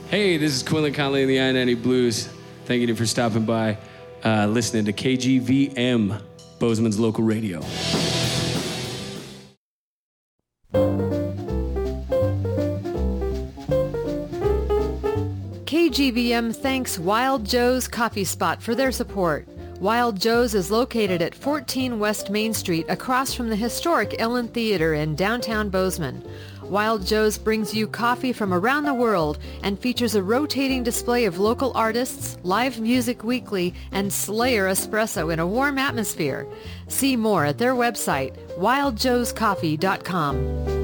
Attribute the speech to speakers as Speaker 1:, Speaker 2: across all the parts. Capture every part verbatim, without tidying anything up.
Speaker 1: Hey, this is Quinlan Conley of the I ninety Blues. Thank you for stopping by, uh, listening to K G V M, Bozeman's local radio.
Speaker 2: K G V M thanks Wild Joe's Coffee Spot for their support. Wild Joe's is located at fourteen West Main Street across from the historic Ellen Theater in downtown Bozeman. Wild Joe's brings you coffee from around the world and features a rotating display of local artists, live music weekly, and Slayer espresso in a warm atmosphere. See more at their website, wild joes coffee dot com.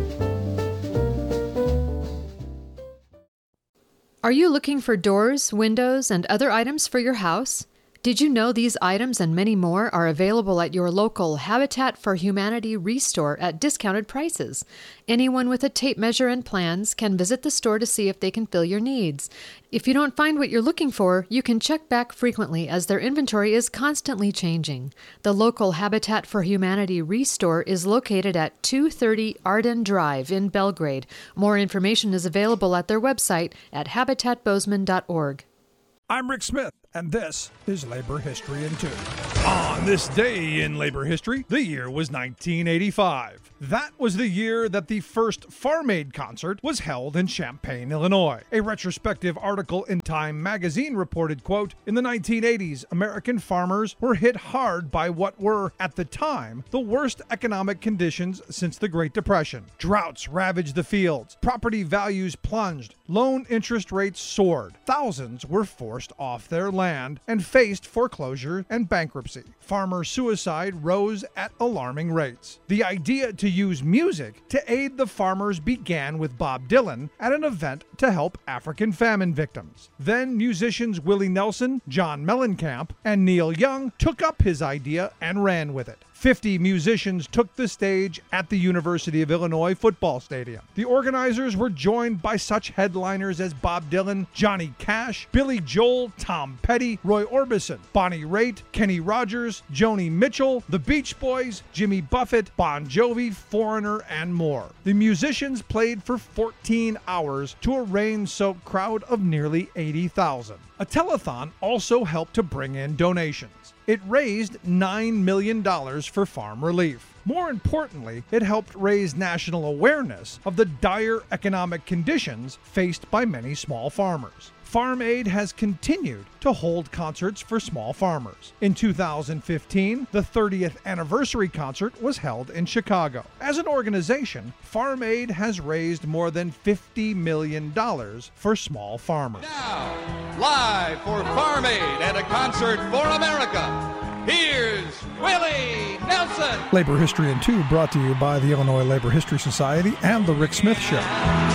Speaker 2: Are you looking for doors, windows, and other items for your house? Did you know these items and many more are available at your local Habitat for Humanity Restore at discounted prices? Anyone with a tape measure and plans can visit the store to see if they can fill your needs. If you don't find what you're looking for, you can check back frequently as their inventory is constantly changing. The local Habitat for Humanity Restore is located at two thirty Arden Drive in Belgrade. More information is available at their website at habitat bozeman dot org.
Speaker 3: I'm Rick Smith, and this is Labor History in Two. On this day in labor history, the year was nineteen eighty-five. That was the year that the first Farm Aid concert was held in Champaign, Illinois. A retrospective article in Time magazine reported, quote, "In the nineteen eighties, American farmers were hit hard by what were, at the time, the worst economic conditions since the Great Depression. Droughts ravaged the fields, property values plunged, loan interest rates soared. Thousands were forced off their land and faced foreclosure and bankruptcy. Farmer suicide rose at alarming rates. The idea to use music to aid the farmers began with Bob Dylan at an event to help African famine victims. Then musicians Willie Nelson, John Mellencamp, and Neil Young took up his idea and ran with it. Fifty musicians took the stage at the University of Illinois football stadium. The organizers were joined by such headliners as Bob Dylan, Johnny Cash, Billy Joel, Tom Petty, Roy Orbison, Bonnie Raitt, Kenny Rogers, Joni Mitchell, the Beach Boys, Jimmy Buffett, Bon Jovi, Foreigner, and more. The musicians played for fourteen hours to a rain-soaked crowd of nearly eighty thousand. A telethon also helped to bring in donations. It raised nine million dollars for farm relief. More importantly, it helped raise national awareness of the dire economic conditions faced by many small farmers. Farm Aid has continued to hold concerts for small farmers. In two thousand fifteen, the thirtieth anniversary concert was held in Chicago. As an organization, Farm Aid has raised more than fifty million dollars for small farmers.
Speaker 4: Now, live for Farm Aid and a concert for America, here's Willie Nelson.
Speaker 3: Labor History in Two brought to you by the Illinois Labor History Society and The Rick Smith Show.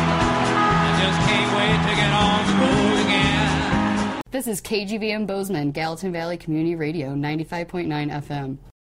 Speaker 5: I just can't wait to get on the road again.
Speaker 6: This is K G V M Bozeman, Gallatin Valley Community Radio, ninety-five point nine F M.